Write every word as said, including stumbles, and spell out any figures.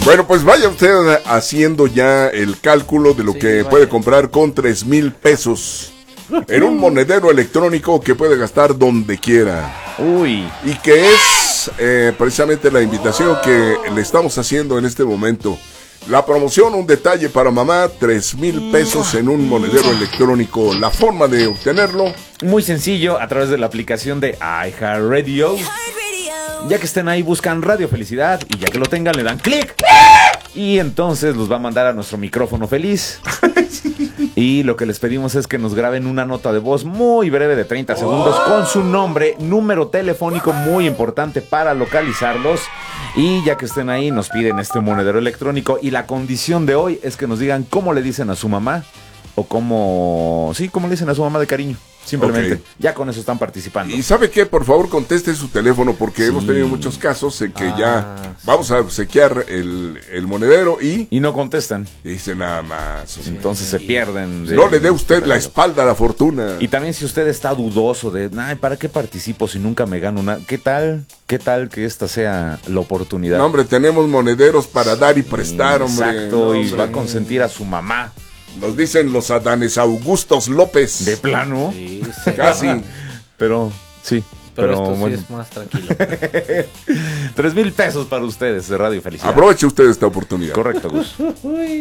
Bueno, pues vaya usted haciendo ya el cálculo de lo Sí, que vaya. puede comprar con tres mil pesos en un monedero electrónico que puede gastar donde quiera. Uy. Y que es eh, precisamente la invitación que le estamos haciendo en este momento. La promoción, un detalle para mamá, tres mil pesos en un monedero electrónico. La forma de obtenerlo, Muy sencillo, a través de la aplicación de iHeartRadio. Ya que estén ahí, buscan Radio Felicidad y ya que lo tengan, le dan clic. Y entonces los va a mandar a nuestro micrófono feliz. Y lo que les pedimos es que nos graben una nota de voz muy breve de treinta segundos con su nombre, número telefónico muy importante para localizarlos. Y ya que estén ahí, nos piden este monedero electrónico. Y la condición de hoy es que nos digan cómo le dicen a su mamá. O cómo... Sí, cómo le dicen a su mamá de cariño. Simplemente. Ok. Ya con eso están participando. y ¿sabe qué? Por favor, conteste su teléfono porque Sí. hemos tenido muchos casos en que Ah, ya sí. vamos a obsequiar el, el monedero y Y no contestan. dice nada más. O sea, Entonces se pierden. de- no le dé usted la espalda a la fortuna. Y también si usted está dudoso de, ay, ¿para qué participo si nunca me gano una? ¿Qué tal? ¿Qué tal que esta sea la oportunidad? No, hombre, tenemos monederos para dar y prestar, hombre. Exacto, No, y hombre. va a consentir a su mamá. Nos dicen los Adanes Augustos López. De plano. Sí, sí. Casi. Pero, sí. Pero, Pero, esto sí bueno, es más tranquilo. tres mil pesos para ustedes de Radio Felicidad. Aproveche usted esta oportunidad. Correcto, Gus.